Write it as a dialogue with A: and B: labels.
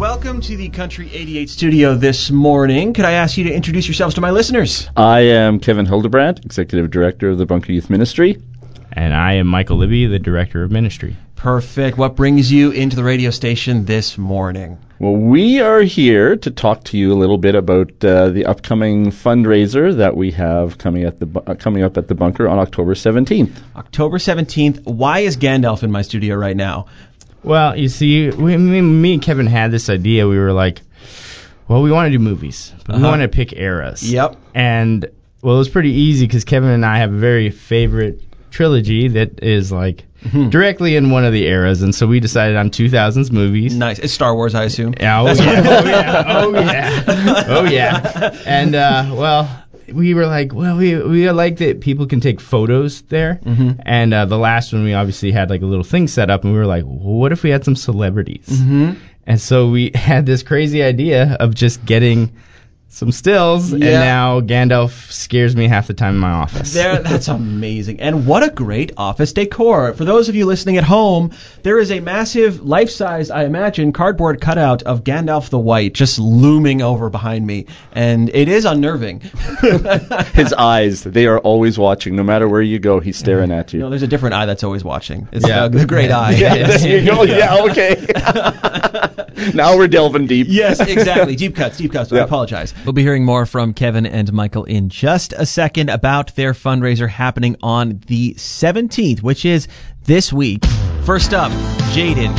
A: welcome to the Country 88 studio this morning. Could I ask you to introduce yourselves to my listeners?
B: I am Kevin Hildebrand, Executive Director of the Bunker Youth Ministry.
C: And I am Michael Libby, the Director of Ministry.
A: Perfect. What brings you into the radio station this morning?
B: Well, we are here to talk to you a little bit about the upcoming fundraiser that we have coming up at the Bunker on October 17th.
A: October 17th. Why is Gandalf in my studio right now?
C: Well, you see, me and Kevin had this idea. We were like, well, we want to do movies, but we want to pick eras.
A: Yep.
C: And, well, it was pretty easy because Kevin and I have a very favorite trilogy that is like directly in one of the eras, and so we decided on 2000s movies.
A: Nice. It's Star Wars, I assume.
C: Oh yeah. And well, we were like, well, we like that people can take photos there. And the last one we obviously had like a little thing set up, and we were like, well, what if we had some celebrities? And so we had this crazy idea of just getting some stills, and now Gandalf scares me half the time in my office.
A: That's amazing. And what a great office decor. For those of you listening at home, there is a massive, life-size, I imagine, cardboard cutout of Gandalf the White just looming over behind me. And it is unnerving.
B: His eyes, they are always watching. No matter where you go, he's staring at you.
A: No, there's a different eye that's always watching. It's the great eye.
B: Yeah, there you go. Yeah, okay. Now we're delving deep.
A: Yes, exactly. Deep cuts. I apologize.
D: We'll be hearing more from Kevin and Michael in just a second about their fundraiser happening on the 17th, which is this week. First up, Jaden